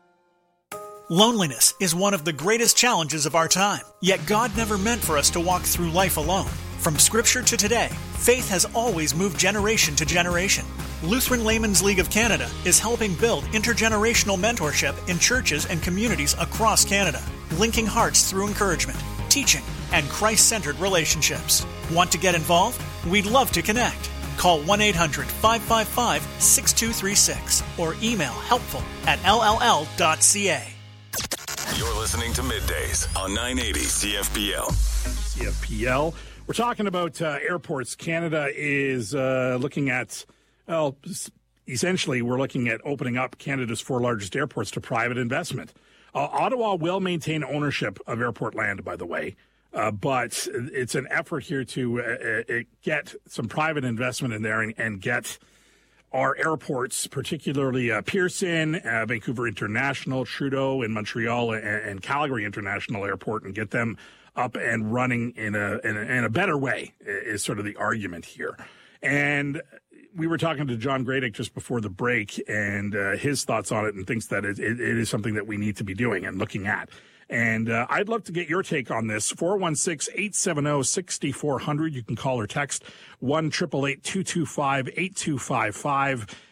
Loneliness is one of the greatest challenges of our time. Yet God never meant for us to walk through life alone. From Scripture to today, faith has always moved generation to generation. Lutheran Laymen's League of Canada is helping build intergenerational mentorship in churches and communities across Canada, linking hearts through encouragement, teaching, and Christ-centered relationships. Want to get involved? We'd love to connect. Call one eight hundred five five five six two three six or email helpful at l l l dot c a. You're listening to Middays on nine eighty C F P L. C F P L. We're talking about uh, airports. Canada is uh, looking at, well, essentially we're looking at opening up Canada's four largest airports to private investment. Uh, Ottawa will maintain ownership of airport land, by the way, uh, but it's an effort here to uh, uh, get some private investment in there and, and get our airports, particularly uh, Pearson, uh, Vancouver International, Trudeau in Montreal, and, and Calgary International Airport, and get them up and running in a, in a in a better way is sort of the argument here. And we were talking to John Gradick just before the break, and uh, his thoughts on it, and thinks that it, it, it is something that we need to be doing and looking at. And uh, I'd love to get your take on this. four one six, eight seven zero, six four zero zero. You can call or text one eight eight eight, two two five, eight two five five.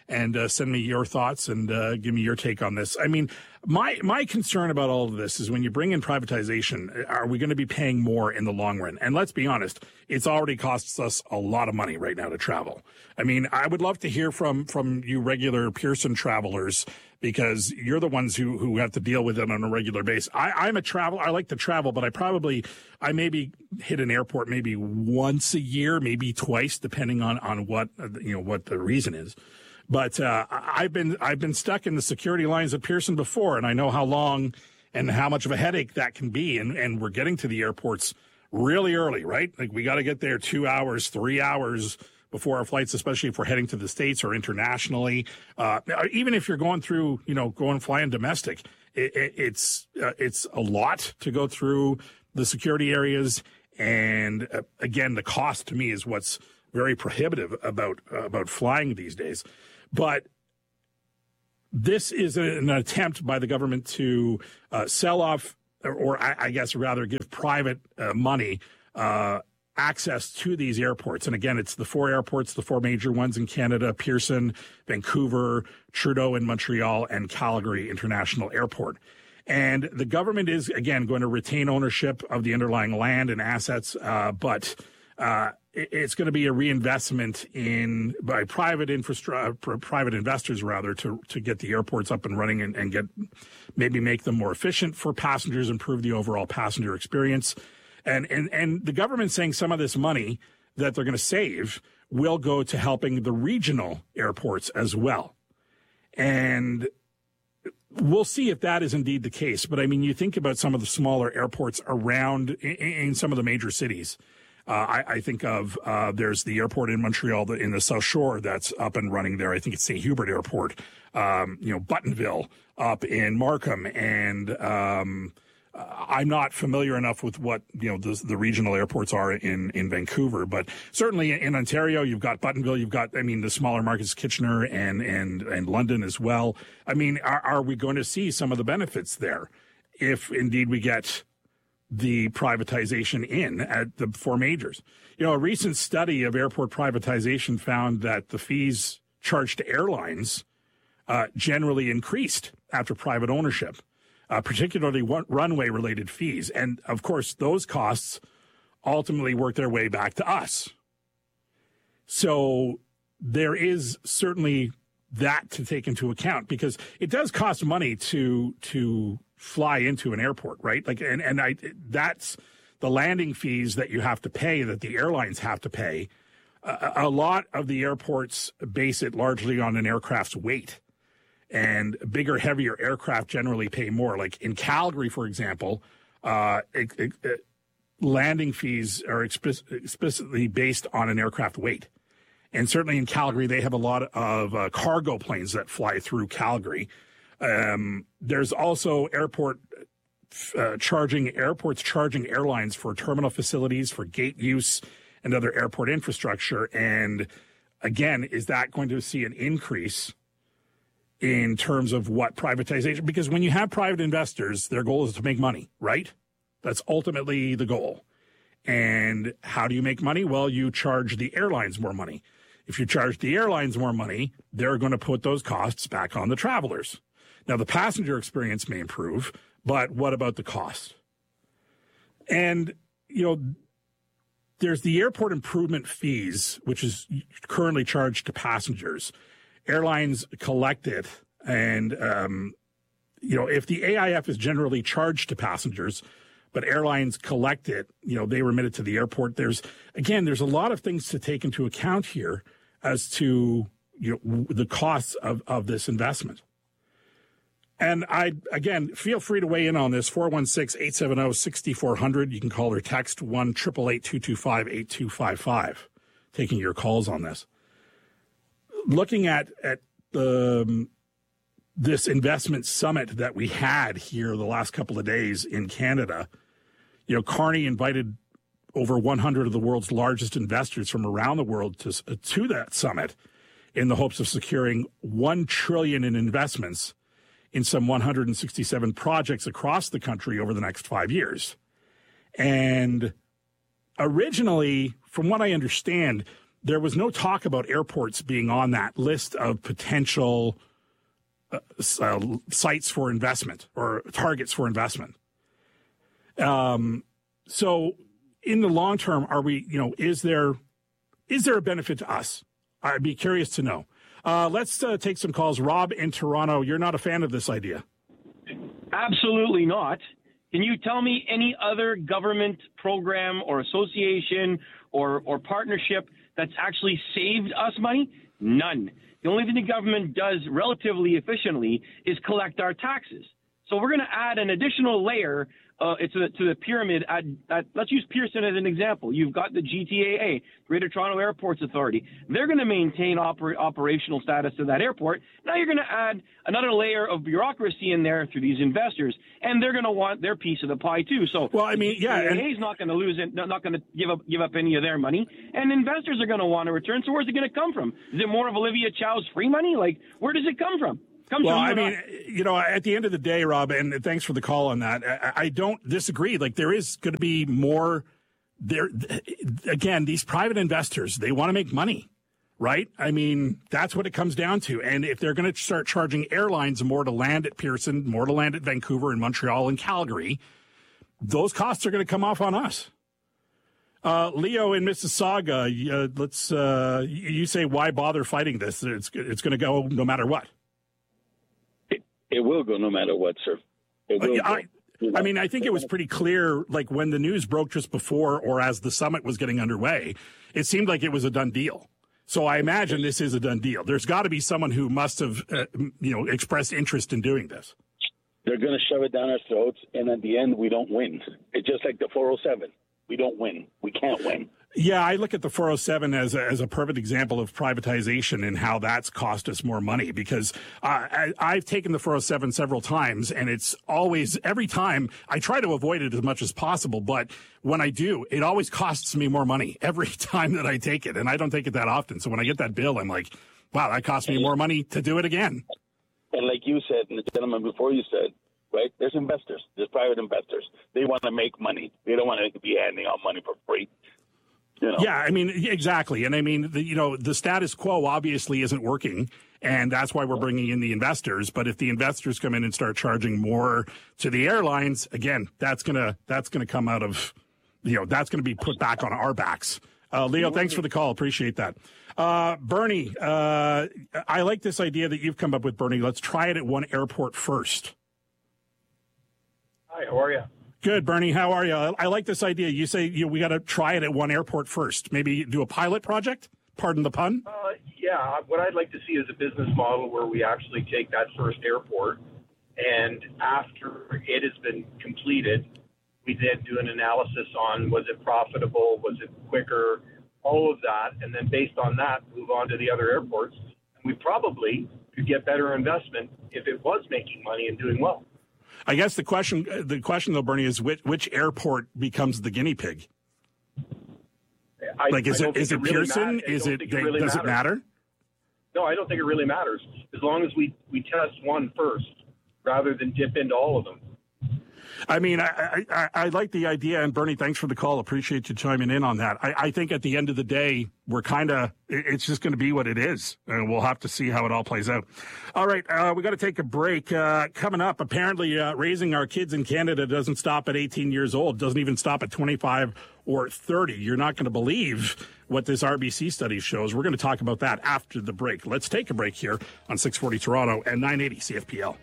and uh, send me your thoughts and uh, give me your take on this. I mean, my my concern about all of this is when you bring in privatization, are we going to be paying more in the long run? And let's be honest, it's already costs us a lot of money right now to travel. I mean, I would love to hear from from you regular Pearson travelers, because you're the ones who, who have to deal with it on a regular basis. I, I'm a traveler. I like to travel, but I probably, I maybe hit an airport maybe once a year, maybe twice, depending on, on what, you know, what the reason is. But uh, I've been I've been stuck in the security lines at Pearson before, and I know how long and how much of a headache that can be. And, and we're getting to the airports really early, right? Like we got to get there two hours, three hours before our flights, especially if we're heading to the States or internationally. Uh, even if you're going through, you know, going flying domestic, it, it, it's uh, it's a lot to go through the security areas. And uh, again, the cost to me is what's very prohibitive about uh, about flying these days. But this is an attempt by the government to uh, sell off, or, or I, I guess rather give private uh, money uh, access to these airports. And again, it's the four airports, the four major ones in Canada: Pearson, Vancouver, Trudeau in Montreal, and Calgary International Airport. And the government is, again, going to retain ownership of the underlying land and assets, uh, but uh, it's going to be a reinvestment in by private infrastructure, private investors rather, to to get the airports up and running and, and get maybe make them more efficient for passengers, improve the overall passenger experience. And and and the government's saying some of this money that they're going to save will go to helping the regional airports as well. And we'll see if that is indeed the case. But I mean, you think about some of the smaller airports around in, in some of the major cities. Uh, I, I think of uh, there's the airport in Montreal in the South Shore that's up and running there. I think it's Saint Hubert Airport. Um, you know, Buttonville up in Markham, and um, I'm not familiar enough with what you know the, the regional airports are in in Vancouver, but certainly in Ontario, you've got Buttonville, you've got I mean the smaller markets, Kitchener and and and London as well. I mean, are, are we going to see some of the benefits there if indeed we get the privatization in at the four majors? You know, a recent study of airport privatization found that the fees charged to airlines uh, generally increased after private ownership, uh, particularly runway-related fees. And, of course, those costs ultimately work their way back to us. So there is certainly that to take into account, because it does cost money to to fly into an airport, right? Like, and, and I, that's the landing fees that you have to pay, that the airlines have to pay. Uh, a lot of the airports base it largely on an aircraft's weight, and bigger, heavier aircraft generally pay more. Like in Calgary, for example, uh, it, it, it, landing fees are explic- explicitly based on an aircraft weight. And certainly in Calgary, they have a lot of uh, cargo planes that fly through Calgary. Um, there's also airport uh, charging airports charging airlines for terminal facilities, for gate use, and other airport infrastructure. And again, is that going to see an increase in terms of what privatization? Because when you have private investors, their goal is to make money, right? That's ultimately the goal. And how do you make money? Well, you charge the airlines more money. If you charge the airlines more money, they're going to put those costs back on the travelers. Now, the passenger experience may improve, but what about the cost? And, you know, there's the airport improvement fees, which is currently charged to passengers. Airlines collect it. And, um, you know, if the A I F is generally charged to passengers, but airlines collect it, you know, they remit it to the airport. There's, again, there's a lot of things to take into account here as to, you know, the costs of, of this investment. And I, again, feel free to weigh in on this, four one six, eight seven zero, six four zero zero. You can call or text one eight eight eight, two two five, eight two five five, taking your calls on this. Looking at, at the, um, this investment summit that we had here the last couple of days in Canada, you know, Carney invited over one hundred of the world's largest investors from around the world to, to that summit in the hopes of securing one trillion dollars in investments in some one hundred sixty-seven projects across the country over the next five years. And originally, from what I understand, there was no talk about airports being on that list of potential uh, uh, sites for investment or targets for investment. Um, so in the long term, are we, you know, is there, is there a benefit to us? I'd be curious to know. Uh, let's uh, take some calls. Rob in Toronto, you're not a fan of this idea. Absolutely not. Can you tell me any other government program or association or, or partnership that's actually saved us money? None. The only thing the government does relatively efficiently is collect our taxes. So we're going to add an additional layer uh, to, the, to the pyramid. At, at, let's use Pearson as an example. You've got the G T A A, Greater Toronto Airports Authority. They're going to maintain oper- operational status of that airport. Now you're going to add another layer of bureaucracy in there through these investors, and they're going to want their piece of the pie too. So, well, I mean, yeah, the G T A A is not going to lose it, not going to give up give up any of their money, and investors are going to want a return. So where's it going to come from? Is it more of Olivia Chow's free money? Like, where does it come from? Comes well, from I you mean, you know, at the end of the day, Rob, and thanks for the call on that. I, I don't disagree. Like, there is going to be more there. Again, these private investors, they want to make money, right? I mean, that's what it comes down to. And if they're going to start charging airlines more to land at Pearson, more to land at Vancouver and Montreal and Calgary, those costs are going to come off on us. Uh, Leo in Mississauga, uh, let's, uh, you say, why bother fighting this? It's, it's going to go no matter what. It will go no matter what, sir. It will I, go. I mean, I think it was pretty clear, like when the news broke just before or as the summit was getting underway, it seemed like it was a done deal. So I imagine this is a done deal. There's got to be someone who must have, uh, you know, expressed interest in doing this. They're going to shove it down our throats, and at the end, we don't win. It's just like the four oh seven. We don't win. We can't win. Yeah, I look at the four oh seven as a, as a perfect example of privatization and how that's cost us more money because uh, I, I've taken the four oh seven several times and it's always, every time, I try to avoid it as much as possible, but when I do, it always costs me more money every time that I take it, and I don't take it that often. So when I get that bill, I'm like, wow, that cost me more money to do it again. And like you said, and the gentleman before you said, right, there's investors, there's private investors. They want to make money. They don't want to be handing out money for free. You know? Yeah, I mean, exactly. And I mean, the, you know, the status quo obviously isn't working, and that's why we're bringing in the investors. But if the investors come in and start charging more to the airlines, again, that's going to that's going to come out of, you know, that's going to be put back on our backs. Uh, Leo, thanks for the call. Appreciate that. Uh, Bernie, uh, I like this idea that you've come up with, Bernie. Let's try it at one airport first. Hi, how are you? Good, Bernie. How are you? I, I like this idea. You say you know, we got to try it at one airport first. Maybe do a pilot project? Pardon the pun? Uh, yeah. What I'd like to see is a business model where we actually take that first airport, and after it has been completed, we then do an analysis on was it profitable, was it quicker, all of that, and then based on that, move on to the other airports. And we probably could get better investment if it was making money and doing well. I guess the question, the question though, Bernie, is which, which airport becomes the guinea pig? I, like, is I it is it really Pearson? matters. Is it, it really does matters. it matter? No, I don't think it really matters. As long as we, we test one first, rather than dip into all of them. I mean, I, I, I like the idea, and Bernie, thanks for the call. Appreciate you chiming in on that. I, I think at the end of the day, we're kind of, it's just going to be what it is, and we'll have to see how it all plays out. All right, uh, we got to take a break. Uh, coming up, apparently uh, raising our kids in Canada doesn't stop at eighteen years old, doesn't even stop at twenty-five or thirty. You're not going to believe what this R B C study shows. We're going to talk about that after the break. Let's take a break here on six forty Toronto and nine eighty C F P L.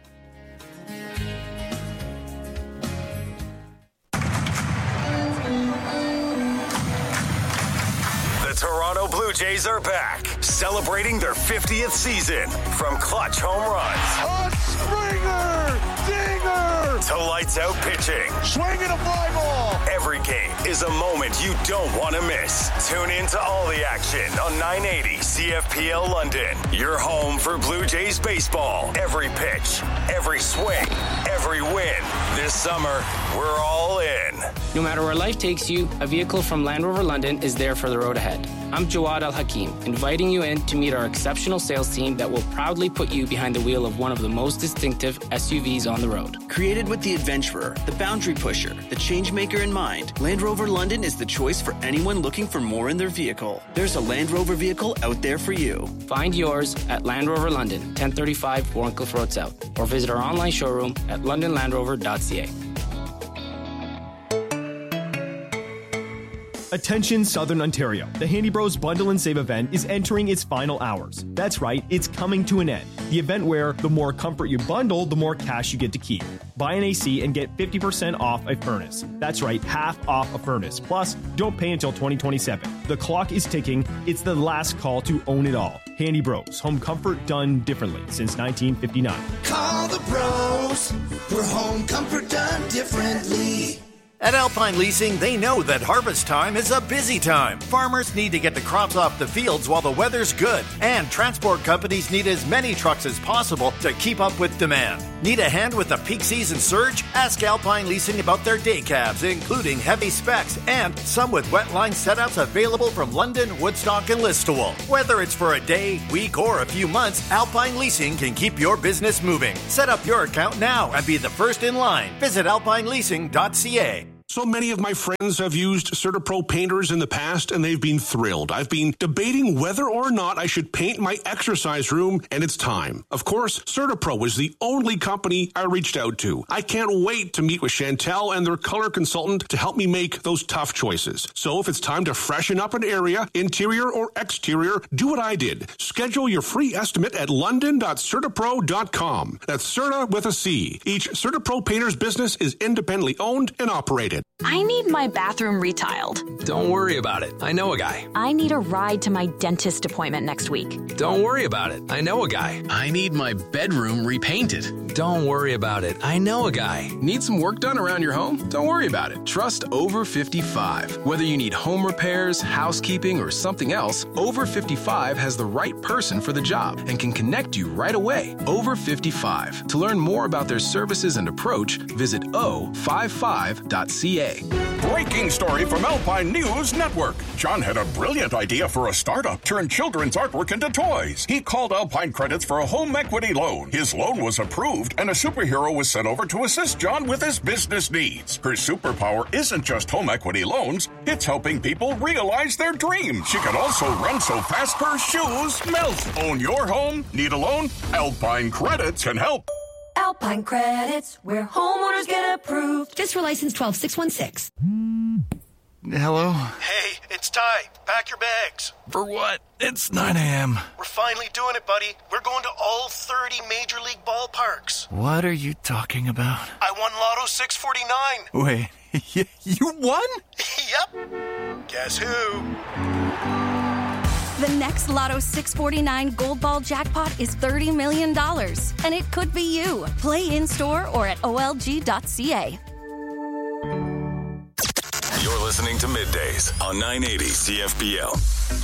Toronto Blue Jays are back, celebrating their fiftieth season. From clutch home runs, a Springer, dinger, to lights out pitching, swinging a fly ball. Every game is a moment you don't want to miss. Tune in to all the action on nine eighty C F P L London. Your home for Blue Jays baseball. Every pitch, every swing, every win. This summer, we're all in. No matter where life takes you, a vehicle from Land Rover London is there for the road ahead. I'm Jawad Al Hakim, inviting you in to meet our exceptional sales team that will proudly put you behind the wheel of one of the most distinctive S U Vs on the road. Created with the adventurer, the boundary pusher, the change maker in mind, Land Rover London is the choice for anyone looking for more in their vehicle. There's a Land Rover vehicle out there for you. Find yours at Land Rover London, ten thirty-five Warncliffe Road South, or visit our online showroom at london land rover dot c a. Attention Southern Ontario. The Handy Bros Bundle and Save event is entering its final hours. That's right, it's coming to an end. The event where the more comfort you bundle, the more cash you get to keep. Buy an A C and get fifty percent off a furnace. That's right, half off a furnace. Plus, don't pay until twenty twenty-seven. The clock is ticking. It's the last call to own it all. Handy Bros, home comfort done differently since nineteen fifty-nine. Call the bros for home comfort done differently. At Alpine Leasing, they know that harvest time is a busy time. Farmers need to get the crops off the fields while the weather's good. And transport companies need as many trucks as possible to keep up with demand. Need a hand with the peak season surge? Ask Alpine Leasing about their day cabs, including heavy specs, and some with wet line setups available from London, Woodstock, and Listowel. Whether it's for a day, week, or a few months, Alpine Leasing can keep your business moving. Set up your account now and be the first in line. Visit alpine leasing dot c a. So many of my friends have used CertaPro painters in the past, and they've been thrilled. I've been debating whether or not I should paint my exercise room, and it's time. Of course, CertaPro is the only company I reached out to. I can't wait to meet with Chantel and their color consultant to help me make those tough choices. So if it's time to freshen up an area, interior or exterior, do what I did. Schedule your free estimate at london dot certapro dot com. That's Certa with a C. Each CertaPro painter's business is independently owned and operated. I need my bathroom retiled. Don't worry about it. I know a guy. I need a ride to my dentist appointment next week. Don't worry about it. I know a guy. I need my bedroom repainted. Don't worry about it. I know a guy. Need some work done around your home? Don't worry about it. Trust Over fifty-five. Whether you need home repairs, housekeeping, or something else, Over fifty-five has the right person for the job and can connect you right away. Over fifty-five. To learn more about their services and approach, visit o fifty-five dot c a. Breaking story from Alpine News Network. John had a brilliant idea for a startup, turn children's artwork into toys. He called Alpine Credits for a home equity loan. His loan was approved, and a superhero was sent over to assist John with his business needs. Her superpower isn't just home equity loans, it's helping people realize their dreams. She can also run so fast her shoes melt. Own your home? Need a loan? Alpine Credits can help. Alpine Credits, where homeowners get approved. Just for license twelve six one six. Hello? Hey, it's Ty. Pack your bags. For what? It's nine a.m. We're finally doing it, buddy. We're going to all thirty Major League ballparks. What are you talking about? I won Lotto six forty-nine. Wait, you won? Yep. Guess who? The next Lotto six forty-nine Gold Ball jackpot is thirty million dollars, and it could be you. Play in-store or at o l g dot c a. You're listening to Middays on nine eighty C F P L.